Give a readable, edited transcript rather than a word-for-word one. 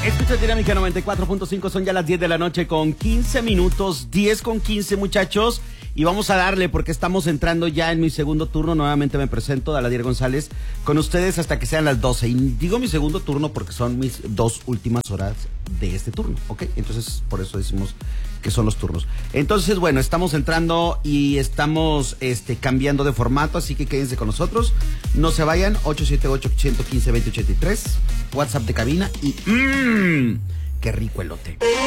Escucha Dinámica 94.5, son ya las 10 de la noche con 15 minutos, 10 con 15 muchachos, y vamos a darle porque estamos entrando ya en mi segundo turno. Nuevamente me presento, Daladier González, con ustedes hasta que sean las 12, y digo mi segundo turno porque son mis dos últimas horas de este turno, ¿ok? Entonces por eso decimos que son los turnos. Entonces bueno, estamos entrando y estamos cambiando de formato, así que quédense con nosotros, no se vayan. 878-115-2083, WhatsApp de cabina y ¡qué rico elote!